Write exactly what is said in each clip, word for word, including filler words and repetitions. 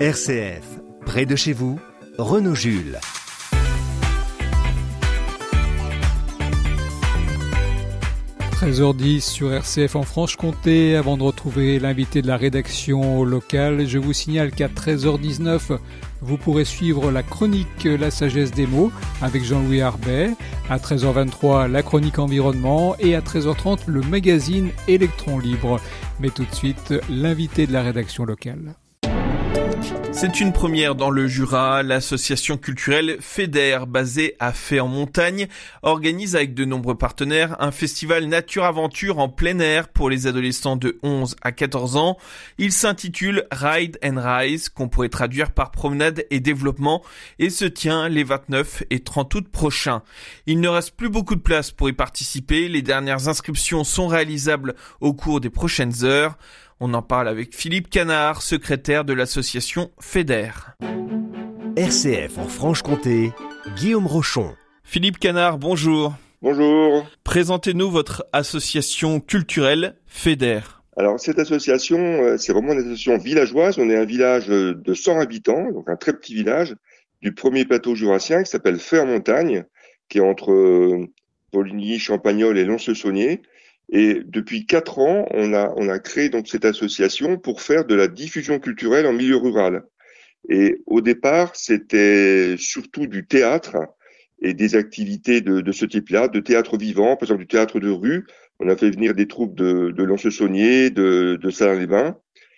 R C F, près de chez vous, Renaud Jules. treize heures dix sur R C F en Franche-Comté. Avant de retrouver l'invité de la rédaction locale, je vous signale qu'à treize heures dix-neuf, vous pourrez suivre la chronique La sagesse des mots avec Jean-Louis Arbet. À treize heures vingt-trois, la chronique environnement. Et à treize heures trente, le magazine Électron Libre. Mais tout de suite, l'invité de la rédaction locale. C'est une première dans le Jura. L'association culturelle FEDER, basée à Fay-en-Montagne, organise avec de nombreux partenaires un festival nature-aventure en plein air pour les adolescents de onze à quatorze ans. Il s'intitule Ride and Rise, qu'on pourrait traduire par promenade et développement, et se tient les vingt-neuf et trente août prochains. Il ne reste plus beaucoup de place pour y participer. Les dernières inscriptions sont réalisables au cours des prochaines heures. On en parle avec Philippe Canard, secrétaire de l'association FEDER. R C F en Franche-Comté, Guillaume Rochon. Philippe Canard, bonjour. Bonjour. Présentez-nous votre association culturelle FEDER. Alors cette association, c'est vraiment une association villageoise. On est un village de cent habitants, donc un très petit village du premier plateau jurassien qui s'appelle Fay-en-Montagne, qui est entre Poligny, Champagnole et Lons-le-Saunier. Et depuis quatre ans, on a, on a créé donc cette association pour faire de la diffusion culturelle en milieu rural. Et au départ, c'était surtout du théâtre et des activités de, de ce type-là, de théâtre vivant, par exemple du théâtre de rue. On a fait venir des troupes de, de Lons-le-Saunier, de, de Salins-les-Bains.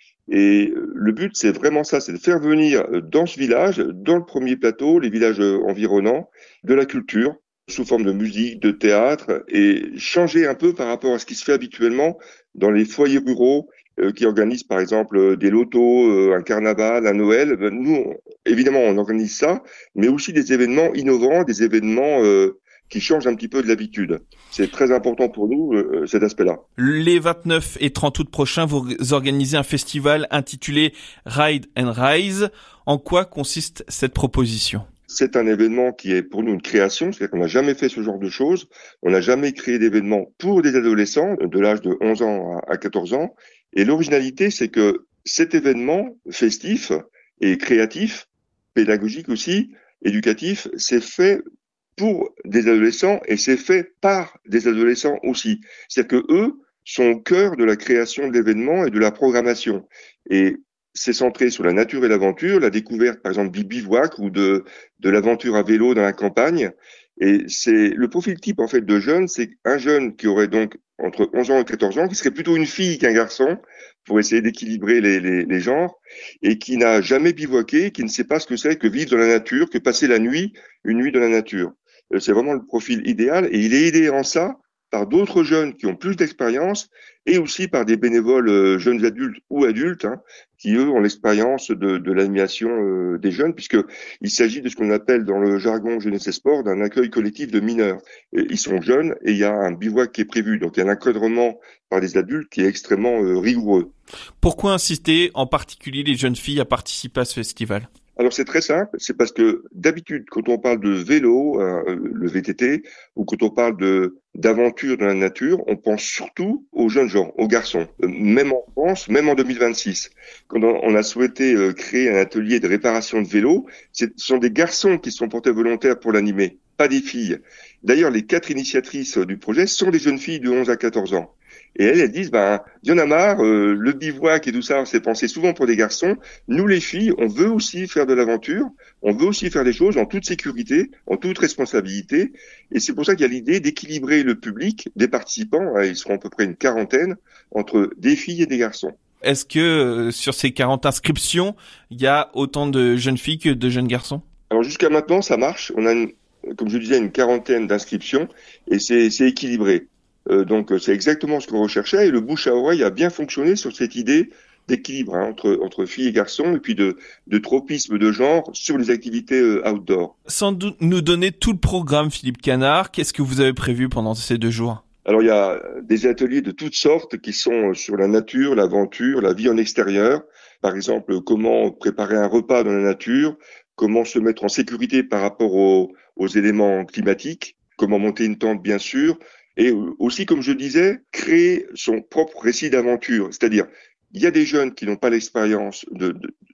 Et le but, c'est vraiment ça, c'est de faire venir dans ce village, dans le premier plateau, les villages environnants, de la culture, sous forme de musique, de théâtre, et changer un peu par rapport à ce qui se fait habituellement dans les foyers ruraux euh, qui organisent par exemple euh, des lotos, euh, un carnaval, un Noël. Ben, nous, évidemment, on organise ça, mais aussi des événements innovants, des événements euh, qui changent un petit peu de l'habitude. C'est très important pour nous, euh, cet aspect-là. Les vingt-neuf et trente août prochains, vous organisez un festival intitulé Ride and Rise. En quoi consiste cette proposition ? C'est un événement qui est pour nous une création, c'est-à-dire qu'on n'a jamais fait ce genre de choses. On n'a jamais créé d'événement pour des adolescents de l'âge de onze ans à quatorze ans. Et l'originalité, c'est que cet événement festif et créatif, pédagogique aussi, éducatif, c'est fait pour des adolescents et c'est fait par des adolescents aussi. C'est-à-dire que eux sont au cœur de la création de l'événement et de la programmation. Et c'est centré sur la nature et l'aventure, la découverte par exemple du bivouac ou de de l'aventure à vélo dans la campagne. Et c'est le profil type en fait de jeune, c'est un jeune qui aurait donc entre onze ans et quatorze ans, qui serait plutôt une fille qu'un garçon, pour essayer d'équilibrer les, les, les genres, et qui n'a jamais bivouaqué, qui ne sait pas ce que c'est que vivre dans la nature, que passer la nuit, une nuit dans la nature. C'est vraiment le profil idéal, et il est aidé en ça par d'autres jeunes qui ont plus d'expérience et aussi par des bénévoles euh, jeunes adultes ou adultes hein, qui, eux, ont l'expérience de, de l'animation euh, des jeunes, puisqu'il s'agit de ce qu'on appelle dans le jargon jeunesse et sport d'un accueil collectif de mineurs. Et ils sont jeunes et il y a un bivouac qui est prévu, donc il y a un encadrement par des adultes qui est extrêmement euh, rigoureux. Pourquoi inciter en particulier les jeunes filles à participer à ce festival ? Alors c'est très simple, c'est parce que d'habitude quand on parle de vélo, euh, le V T T, ou quand on parle de d'aventure dans la nature, on pense surtout aux jeunes gens, aux garçons. Euh, même en France, même en deux mille vingt-six, quand on, on a souhaité euh, créer un atelier de réparation de vélo, ce sont des garçons qui sont portés volontaires pour l'animer, pas des filles. D'ailleurs, les quatre initiatrices du projet sont des jeunes filles de onze à quatorze ans. Et elles, elles disent, ben, il y en a marre, euh, le bivouac et tout ça, c'est pensé souvent pour des garçons. Nous, les filles, on veut aussi faire de l'aventure, on veut aussi faire des choses en toute sécurité, en toute responsabilité. Et c'est pour ça qu'il y a l'idée d'équilibrer le public des participants, hein, ils seront à peu près une quarantaine, entre des filles et des garçons. Est-ce que euh, sur ces quarante inscriptions, il y a autant de jeunes filles que de jeunes garçons ? Alors jusqu'à maintenant, ça marche. On a, une, comme je disais, une quarantaine d'inscriptions et c'est, c'est équilibré. Euh, donc c'est exactement ce qu'on recherchait et le bouche à oreille a bien fonctionné sur cette idée d'équilibre hein, entre entre filles et garçons et puis de de tropisme de genre sur les activités euh, outdoor. Sans doute nous donner tout le programme, Philippe Canard, qu'est-ce que vous avez prévu pendant ces deux jours ? Alors il y a des ateliers de toutes sortes qui sont sur la nature, l'aventure, la vie en extérieur. Par exemple, comment préparer un repas dans la nature, comment se mettre en sécurité par rapport aux aux éléments climatiques, comment monter une tente bien sûr. Et aussi, comme je disais, créer son propre récit d'aventure. C'est-à-dire, il y a des jeunes qui n'ont pas l'expérience de, de,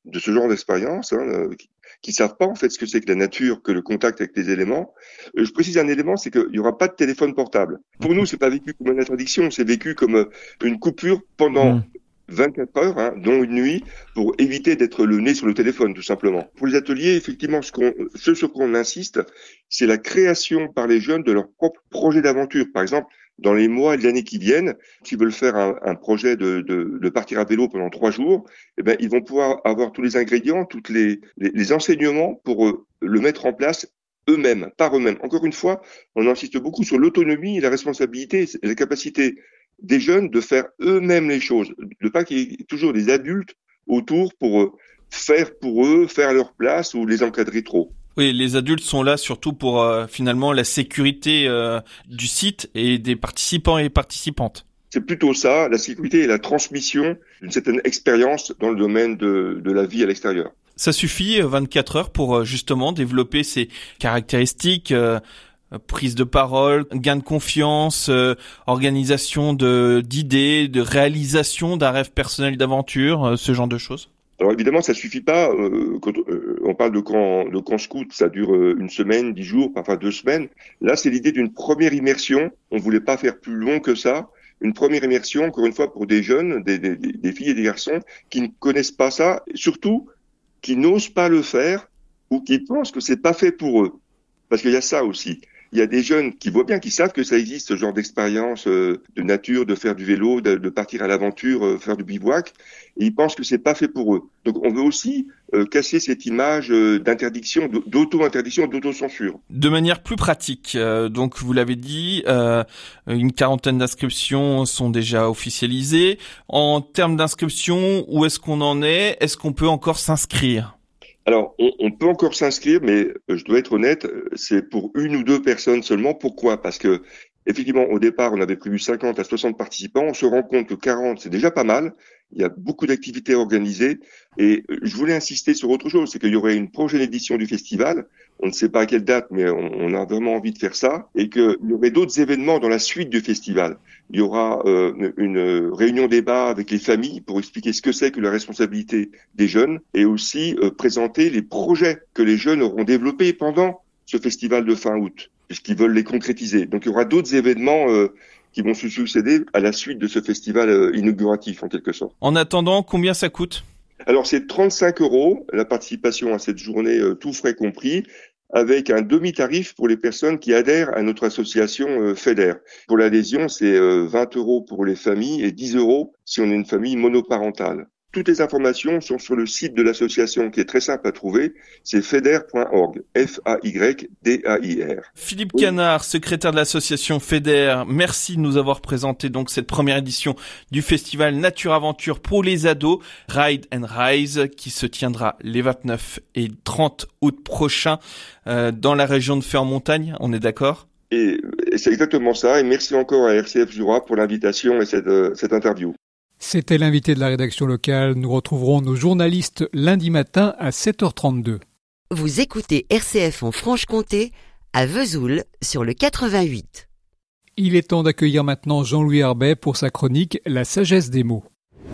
de ce genre d'expérience, hein, euh, qui, qui savent pas en fait ce que c'est que la nature, que le contact avec les éléments. Euh, je précise un élément, c'est qu'il y aura pas de téléphone portable. Pour nous, c'est pas vécu comme une interdiction, c'est vécu comme euh, une coupure pendant mmh. vingt-quatre heures, hein, dont une nuit, pour éviter d'être le nez sur le téléphone, tout simplement. Pour les ateliers, effectivement, ce, qu'on, ce sur quoi on insiste, c'est la création par les jeunes de leur propre projet d'aventure. Par exemple, dans les mois et les années qui viennent, s'ils veulent faire un, un projet de, de, de partir à vélo pendant trois jours, eh ben, ils vont pouvoir avoir tous les ingrédients, tous les, les, les enseignements pour euh, le mettre en place eux-mêmes, par eux-mêmes. Encore une fois, on insiste beaucoup sur l'autonomie et la responsabilité, et la capacité des jeunes de faire eux-mêmes les choses, de pas qu'il y ait toujours des adultes autour pour euh, faire pour eux, faire à leur place ou les encadrer trop. Oui, les adultes sont là surtout pour euh, finalement la sécurité euh, du site et des participants et participantes. C'est plutôt ça, la sécurité et la transmission d'une certaine expérience dans le domaine de, de la vie à l'extérieur. Ça suffit, vingt-quatre heures, pour justement développer ces caractéristiques, euh, prise de parole, gain de confiance, euh, organisation de d'idées, de réalisation d'un rêve personnel d'aventure, euh, ce genre de choses? Alors évidemment, ça suffit pas. Euh, quand euh, on parle de camp, de camp scout, ça dure euh, une semaine, dix jours, parfois deux semaines. Là, c'est l'idée d'une première immersion. On voulait pas faire plus long que ça. Une première immersion, encore une fois, pour des jeunes, des, des, des filles et des garçons qui ne connaissent pas ça, et surtout qui n'osent pas le faire ou qui pensent que c'est pas fait pour eux. Parce qu'il y a ça aussi. Il y a des jeunes qui voient bien, qui savent que ça existe, ce genre d'expérience euh, de nature, de faire du vélo, de, de partir à l'aventure, euh, faire du bivouac, et ils pensent que c'est pas fait pour eux. Donc on veut aussi euh, casser cette image euh, d'interdiction, d'auto-interdiction, d'autocensure. De manière plus pratique, euh, donc vous l'avez dit, euh, une quarantaine d'inscriptions sont déjà officialisées. En termes d'inscription, où est-ce qu'on en est? Est-ce qu'on peut encore s'inscrire? Alors, on, on peut encore s'inscrire, mais je dois être honnête, c'est pour une ou deux personnes seulement. Pourquoi? Parce que, effectivement, au départ, on avait prévu cinquante à soixante participants. On se rend compte que quarante, c'est déjà pas mal. Il y a beaucoup d'activités organisées. Et je voulais insister sur autre chose, c'est qu'il y aurait une prochaine édition du festival. On ne sait pas à quelle date, mais on, on a vraiment envie de faire ça. Et qu'il y aurait d'autres événements dans la suite du festival. Il y aura euh, une réunion débat avec les familles pour expliquer ce que c'est que la responsabilité des jeunes et aussi euh, présenter les projets que les jeunes auront développés pendant ce festival de fin août, puisqu'ils veulent les concrétiser. Donc il y aura d'autres événements euh, qui vont se succéder à la suite de ce festival euh, inauguratif en quelque sorte. En attendant, combien ça coûte? Alors c'est trente-cinq euros la participation à cette journée, euh, tout frais compris, avec un demi-tarif pour les personnes qui adhèrent à notre association euh, FEDER. Pour l'adhésion, c'est euh, vingt euros pour les familles et dix euros si on est une famille monoparentale. Toutes les informations sont sur le site de l'association qui est très simple à trouver, c'est feder point org, F A Y D A I R. Philippe oui. Canard, secrétaire de l'association FEDER, merci de nous avoir présenté donc cette première édition du festival Nature Aventure pour les ados, Ride and Rise, qui se tiendra les vingt-neuf et trente août prochains euh, dans la région de Fay-en-Montagne, on est d'accord? Et, et c'est exactement ça, et merci encore à R C F Jura pour l'invitation et cette, euh, cette interview. C'était l'invité de la rédaction locale. Nous retrouverons nos journalistes lundi matin à sept heures trente-deux. Vous écoutez R C F en Franche-Comté, à Vesoul, sur le quatre-vingt-huit. Il est temps d'accueillir maintenant Jean-Louis Arbet pour sa chronique « La sagesse des mots ».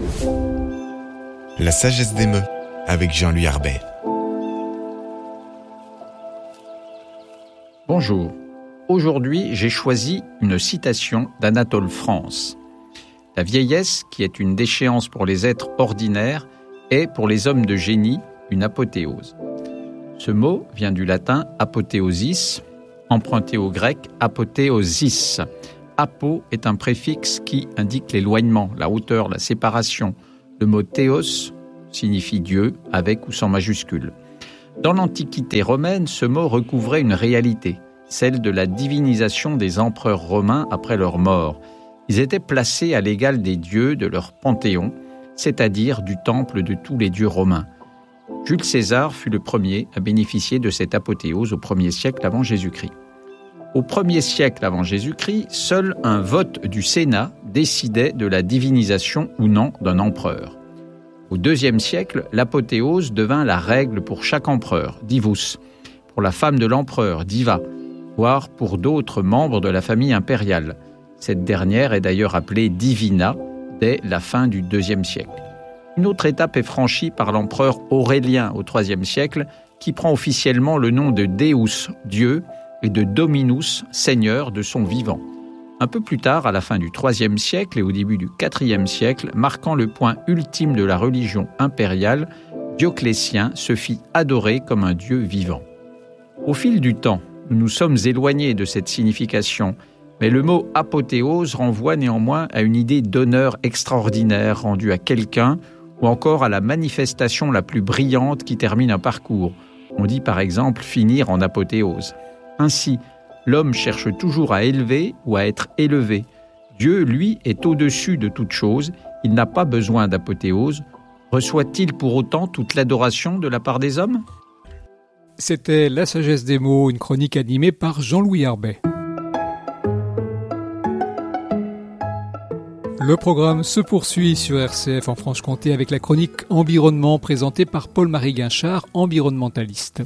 La sagesse des mots, avec Jean-Louis Arbet. Bonjour. Aujourd'hui, j'ai choisi une citation d'Anatole France. La vieillesse, qui est une déchéance pour les êtres ordinaires, est, pour les hommes de génie, une apothéose. Ce mot vient du latin apothéosis, emprunté au grec apothéosis. Apo est un préfixe qui indique l'éloignement, la hauteur, la séparation. Le mot théos signifie Dieu, avec ou sans majuscule. Dans l'Antiquité romaine, ce mot recouvrait une réalité, celle de la divinisation des empereurs romains après leur mort. Ils étaient placés à l'égal des dieux de leur panthéon, c'est-à-dire du temple de tous les dieux romains. Jules César fut le premier à bénéficier de cette apothéose au premier siècle avant Jésus-Christ. Au premier siècle avant Jésus-Christ, seul un vote du Sénat décidait de la divinisation ou non d'un empereur. Au deuxième siècle, l'apothéose devint la règle pour chaque empereur, divus, pour la femme de l'empereur, diva, voire pour d'autres membres de la famille impériale. Cette dernière est d'ailleurs appelée divina dès la fin du deuxième siècle. Une autre étape est franchie par l'empereur Aurélien au troisième siècle, qui prend officiellement le nom de Deus, Dieu, et de Dominus, Seigneur, de son vivant. Un peu plus tard, à la fin du troisième siècle et au début du quatrième siècle, marquant le point ultime de la religion impériale, Dioclétien se fit adorer comme un Dieu vivant. Au fil du temps, nous nous sommes éloignés de cette signification, mais le mot apothéose renvoie néanmoins à une idée d'honneur extraordinaire rendue à quelqu'un ou encore à la manifestation la plus brillante qui termine un parcours. On dit par exemple finir en apothéose. Ainsi, l'homme cherche toujours à élever ou à être élevé. Dieu, lui, est au-dessus de toute chose, il n'a pas besoin d'apothéose. Reçoit-il pour autant toute l'adoration de la part des hommes ? C'était La Sagesse des mots, une chronique animée par Jean-Louis Arbet. Le programme se poursuit sur R C F en Franche-Comté avec la chronique Environnement présentée par Paul-Marie Guinchard, environnementaliste.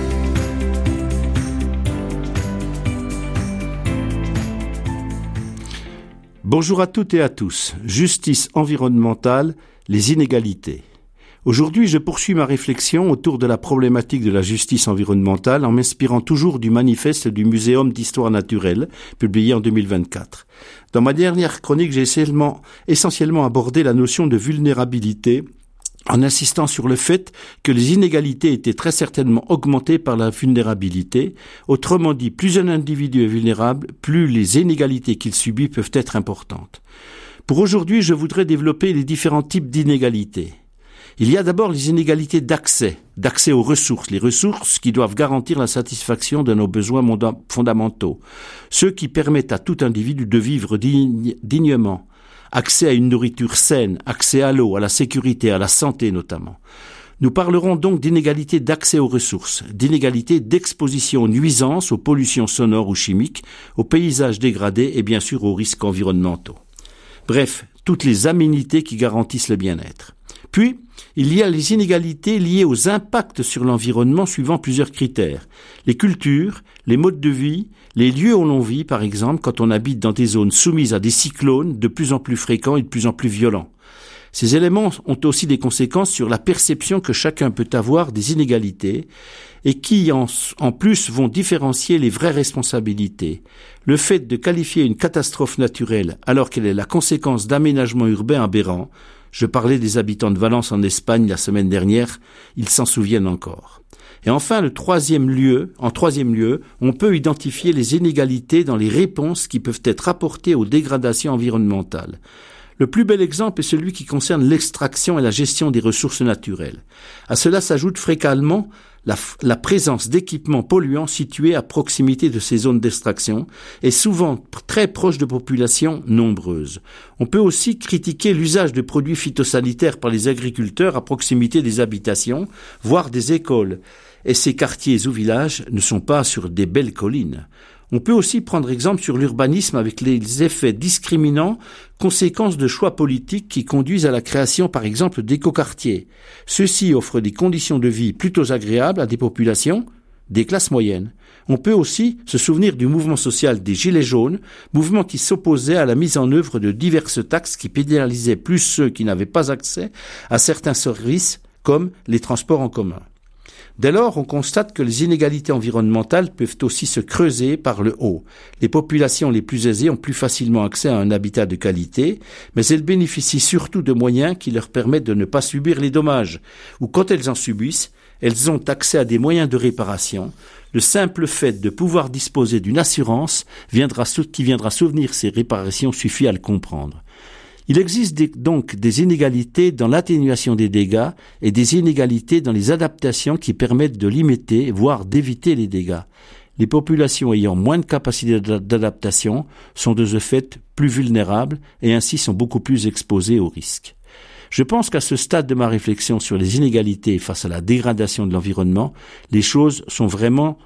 Bonjour à toutes et à tous. Justice environnementale, les inégalités. Aujourd'hui, je poursuis ma réflexion autour de la problématique de la justice environnementale en m'inspirant toujours du manifeste du Muséum d'histoire naturelle, publié en deux mille vingt-quatre. Dans ma dernière chronique, j'ai essentiellement, essentiellement abordé la notion de vulnérabilité en insistant sur le fait que les inégalités étaient très certainement augmentées par la vulnérabilité. Autrement dit, plus un individu est vulnérable, plus les inégalités qu'il subit peuvent être importantes. Pour aujourd'hui, je voudrais développer les différents types d'inégalités. Il y a d'abord les inégalités d'accès, d'accès aux ressources, les ressources qui doivent garantir la satisfaction de nos besoins monda- fondamentaux, ceux qui permettent à tout individu de vivre digne, dignement, accès à une nourriture saine, accès à l'eau, à la sécurité, à la santé notamment. Nous parlerons donc d'inégalités d'accès aux ressources, d'inégalités d'exposition aux nuisances, aux pollutions sonores ou chimiques, aux paysages dégradés et bien sûr aux risques environnementaux. Bref, toutes les aménités qui garantissent le bien-être. Puis, il y a les inégalités liées aux impacts sur l'environnement suivant plusieurs critères. Les cultures, les modes de vie, les lieux où l'on vit, par exemple, quand on habite dans des zones soumises à des cyclones de plus en plus fréquents et de plus en plus violents. Ces éléments ont aussi des conséquences sur la perception que chacun peut avoir des inégalités et qui, en, en plus, vont différencier les vraies responsabilités. Le fait de qualifier une catastrophe naturelle alors qu'elle est la conséquence d'aménagements urbains aberrants. Je parlais des habitants de Valence en Espagne la semaine dernière, ils s'en souviennent encore. Et enfin, le troisième lieu, en troisième lieu, on peut identifier les inégalités dans les réponses qui peuvent être apportées aux dégradations environnementales. Le plus bel exemple est celui qui concerne l'extraction et la gestion des ressources naturelles. À cela s'ajoute fréquemment la, la présence d'équipements polluants situés à proximité de ces zones d'extraction et souvent très proches de populations nombreuses. On peut aussi critiquer l'usage de produits phytosanitaires par les agriculteurs à proximité des habitations, voire des écoles. Et ces quartiers ou villages ne sont pas sur des belles collines. On peut aussi prendre exemple sur l'urbanisme avec les effets discriminants, conséquences de choix politiques qui conduisent à la création par exemple d'écoquartiers. Ceux-ci offrent des conditions de vie plutôt agréables à des populations des classes moyennes. On peut aussi se souvenir du mouvement social des Gilets jaunes, mouvement qui s'opposait à la mise en œuvre de diverses taxes qui pénalisaient plus ceux qui n'avaient pas accès à certains services comme les transports en commun. Dès lors, on constate que les inégalités environnementales peuvent aussi se creuser par le haut. Les populations les plus aisées ont plus facilement accès à un habitat de qualité, mais elles bénéficient surtout de moyens qui leur permettent de ne pas subir les dommages. Ou quand elles en subissent, elles ont accès à des moyens de réparation. Le simple fait de pouvoir disposer d'une assurance viendra, qui viendra soutenir ces réparations suffit à le comprendre. Il existe des, donc des inégalités dans l'atténuation des dégâts et des inégalités dans les adaptations qui permettent de limiter, voire d'éviter les dégâts. Les populations ayant moins de capacité d'adaptation sont de ce fait plus vulnérables et ainsi sont beaucoup plus exposées aux risques. Je pense qu'à ce stade de ma réflexion sur les inégalités face à la dégradation de l'environnement, les choses sont vraiment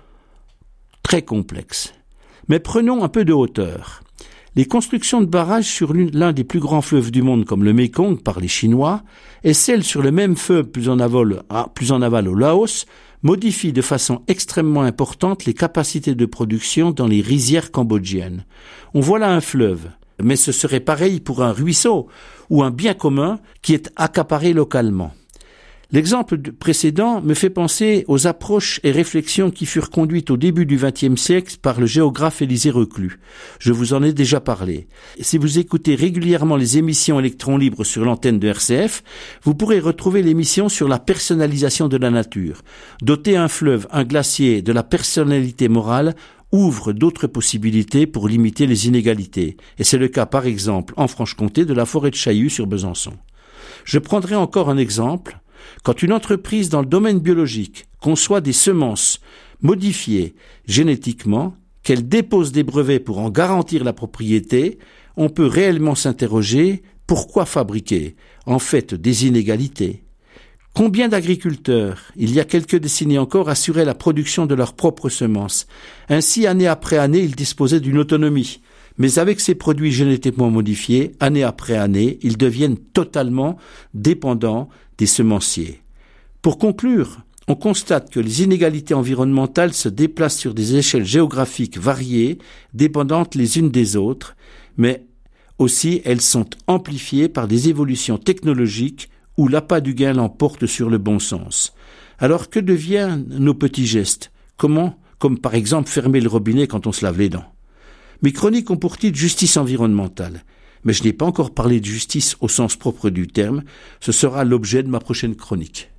très complexes. Mais prenons un peu de hauteur. Les constructions de barrages sur l'un des plus grands fleuves du monde comme le Mékong par les Chinois et celles sur le même fleuve plus en aval, plus en aval au Laos modifient de façon extrêmement importante les capacités de production dans les rizières cambodgiennes. On voit là un fleuve, mais ce serait pareil pour un ruisseau ou un bien commun qui est accaparé localement. L'exemple précédent me fait penser aux approches et réflexions qui furent conduites au début du vingtième siècle par le géographe Élisée Reclus. Je vous en ai déjà parlé. Si vous écoutez régulièrement les émissions Électrons libres sur l'antenne de R C F, vous pourrez retrouver l'émission sur la personnalisation de la nature. Doter un fleuve, un glacier de la personnalité morale ouvre d'autres possibilités pour limiter les inégalités. Et c'est le cas, par exemple, en Franche-Comté, de la forêt de Chaillu sur Besançon. Je prendrai encore un exemple. Quand une entreprise dans le domaine biologique conçoit des semences modifiées génétiquement, qu'elle dépose des brevets pour en garantir la propriété, on peut réellement s'interroger pourquoi fabriquer, en fait, des inégalités. Combien d'agriculteurs, il y a quelques décennies encore, assuraient la production de leurs propres semences. Ainsi, année après année, ils disposaient d'une autonomie. Mais avec ces produits génétiquement modifiés, année après année, ils deviennent totalement dépendants des semenciers. Pour conclure, on constate que les inégalités environnementales se déplacent sur des échelles géographiques variées, dépendantes les unes des autres, mais aussi elles sont amplifiées par des évolutions technologiques où l'appât du gain l'emporte sur le bon sens. Alors que deviennent nos petits gestes? Comment? Comme par exemple fermer le robinet quand on se lave les dents. Mes chroniques ont pour titre Justice environnementale, mais je n'ai pas encore parlé de justice au sens propre du terme. Ce sera l'objet de ma prochaine chronique.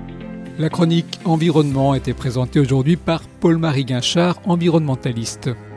La chronique Environnement était présentée aujourd'hui par Paul-Marie Guinchard, environnementaliste.